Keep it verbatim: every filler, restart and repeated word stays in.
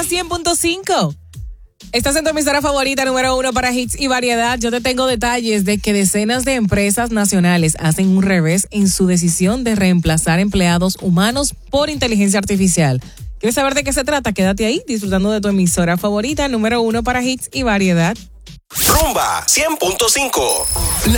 cien punto cinco. Estás en tu emisora favorita, número uno para hits y variedad. Yo te tengo detalles de que decenas de empresas nacionales hacen un revés en su decisión de reemplazar empleados humanos por inteligencia artificial. ¿Quieres saber de qué se trata? Quédate ahí disfrutando de tu emisora favorita, número uno para hits y variedad. Rumba cien punto cinco. La